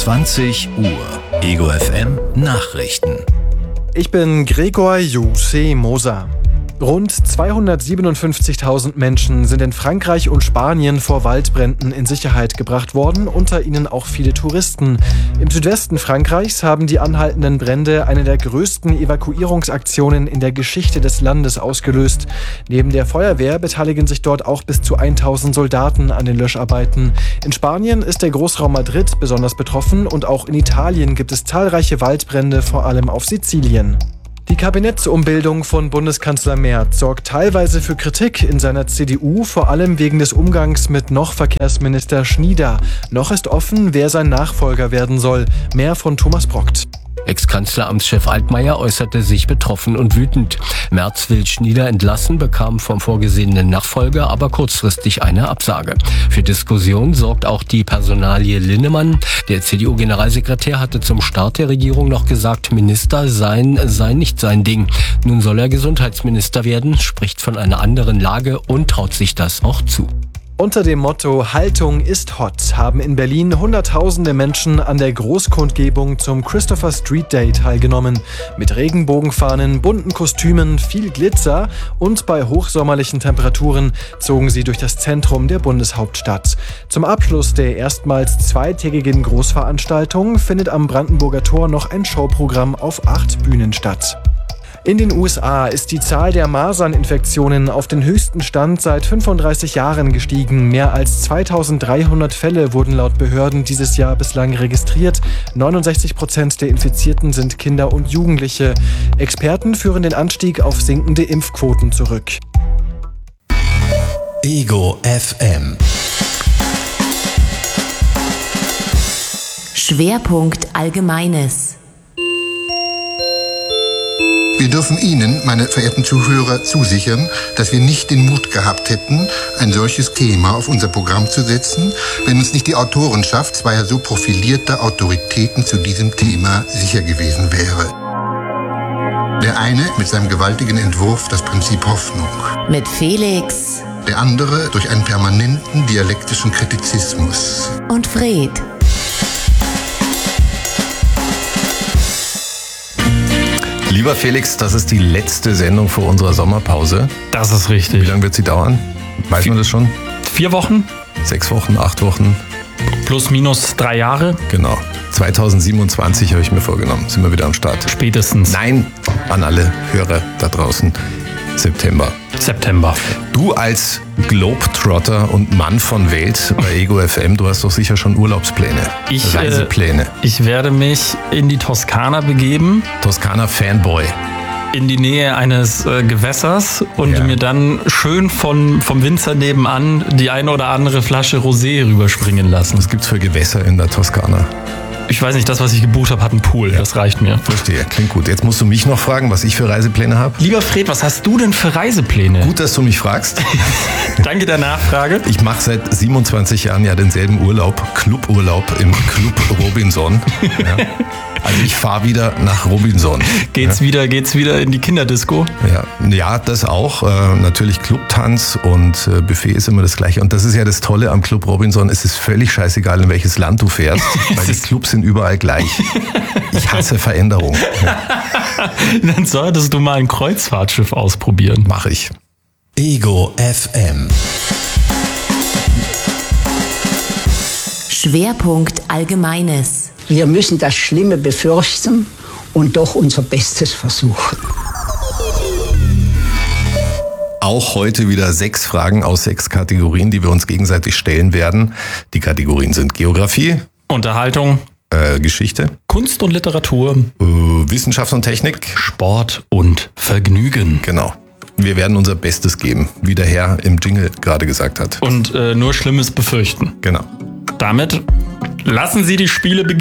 20 Uhr. Ego FM Nachrichten. Ich bin Gregor Juse Moser. Rund 257.000 Menschen sind in Frankreich und Spanien vor Waldbränden in Sicherheit gebracht worden, unter ihnen auch viele Touristen. Im Südwesten Frankreichs haben die anhaltenden Brände eine der größten Evakuierungsaktionen in der Geschichte des Landes ausgelöst. Neben der Feuerwehr beteiligen sich dort auch bis zu 1.000 Soldaten an den Löscharbeiten. In Spanien ist der Großraum Madrid besonders betroffen und auch in Italien gibt es zahlreiche Waldbrände, vor allem auf Sizilien. Die Kabinettsumbildung von Bundeskanzler Merz sorgt teilweise für Kritik in seiner CDU, vor allem wegen des Umgangs mit noch Verkehrsminister Schnieder. Noch ist offen, wer sein Nachfolger werden soll. Mehr von Thomas Brockt. Ex-Kanzleramtschef Altmaier äußerte sich betroffen und wütend. Merz will Schnieder entlassen, bekam vom vorgesehenen Nachfolger aber kurzfristig eine Absage. Für Diskussion sorgt auch die Personalie Linnemann. Der CDU-Generalsekretär hatte zum Start der Regierung noch gesagt, Minister sein sei nicht sein Ding. Nun soll er Gesundheitsminister werden, spricht von einer anderen Lage und traut sich das auch zu. Unter dem Motto Haltung ist hot haben in Berlin Hunderttausende Menschen an der Großkundgebung zum Christopher Street Day teilgenommen. Mit Regenbogenfahnen, bunten Kostümen, viel Glitzer und bei hochsommerlichen Temperaturen zogen sie durch das Zentrum der Bundeshauptstadt. Zum Abschluss der erstmals zweitägigen Großveranstaltung findet am Brandenburger Tor noch ein Showprogramm auf 8 Bühnen statt. In den USA ist die Zahl der Maserninfektionen auf den höchsten Stand seit 35 Jahren gestiegen. Mehr als 2.300 Fälle wurden laut Behörden dieses Jahr bislang registriert. 69% der Infizierten sind Kinder und Jugendliche. Experten führen den Anstieg auf sinkende Impfquoten zurück. Ego FM. Schwerpunkt Allgemeines. Wir dürfen Ihnen, meine verehrten Zuhörer, zusichern, dass wir nicht den Mut gehabt hätten, ein solches Thema auf unser Programm zu setzen, wenn uns nicht die Autorenschaft zweier so profilierter Autoritäten zu diesem Thema sicher gewesen wäre. Der eine mit seinem gewaltigen Entwurf Das Prinzip Hoffnung. Mit Felix. Der andere durch einen permanenten dialektischen Kritizismus. Und Fred. Lieber Felix, das ist die letzte Sendung vor unserer Sommerpause. Das ist richtig. Wie lange wird sie dauern? Weiß man das schon? 4 Wochen. 6 Wochen, 8 Wochen? Plus minus 3 Jahre. Genau. 2027 habe ich mir vorgenommen. Sind wir wieder am Start. Spätestens. Nein, an alle Hörer da draußen. September. Du als Globetrotter und Mann von Welt bei Ego FM, du hast doch sicher schon Urlaubspläne, Reisepläne. Ich werde mich in die Toskana begeben. Toskana-Fanboy. In die Nähe eines Gewässers und mir dann schön vom Winzer nebenan die eine oder andere Flasche Rosé rüberspringen lassen. Was gibt's für Gewässer in der Toskana? Ich weiß nicht, das, was ich gebucht habe, hat einen Pool. Ja. Das reicht mir. Verstehe, klingt gut. Jetzt musst du mich noch fragen, was ich für Reisepläne habe. Lieber Fred, was hast du denn für Reisepläne? Gut, dass du mich fragst. Danke der Nachfrage. Ich mache seit 27 Jahren ja denselben Urlaub, Cluburlaub im Club Robinson. Ja. Also ich fahre wieder nach Robinson. Geht's wieder in die Kinderdisco? Ja, das auch. Natürlich Clubtanz und Buffet ist immer das Gleiche. Und das ist ja das Tolle am Club Robinson. Es ist völlig scheißegal, in welches Land du fährst, weil die Clubs sind überall gleich. Ich hasse Veränderung. Ja. Dann solltest du mal ein Kreuzfahrtschiff ausprobieren. Mache ich. Ego FM. Schwerpunkt Allgemeines. Wir müssen das Schlimme befürchten und doch unser Bestes versuchen. Auch heute wieder 6 Fragen aus 6 Kategorien, die wir uns gegenseitig stellen werden. Die Kategorien sind Geografie, Unterhaltung, Geschichte, Kunst und Literatur, Wissenschaft und Technik, Sport und Vergnügen. Genau. Wir werden unser Bestes geben, wie der Herr im Jingle gerade gesagt hat. Und nur Schlimmes befürchten. Genau. Damit lassen Sie die Spiele beginnen.